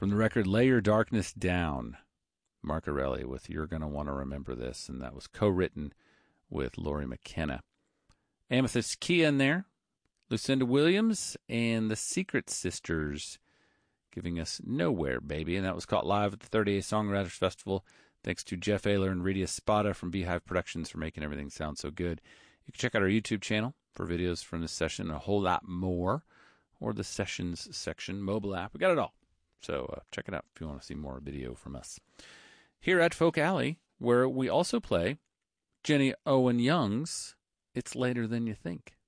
From the record Lay Your Darkness Down, Mark Arelli with You're Gonna Want to Remember This, and that was co-written with Lori McKenna. Amethyst Kia in there, Lucinda Williams, and the Secret Sisters giving us Nowhere, Baby, and that was caught live at the 38th Songwriters Festival. Thanks to Jeff Ayler and Rita Espada from Beehive Productions for making everything sound so good. You can check out our YouTube channel for videos from this session and a whole lot more, or the Sessions section, mobile app. We got it all. So check it out if you want to see more video from us. Here at Folk Alley, where we also play Jenny Owen Young's It's Later Than You Think.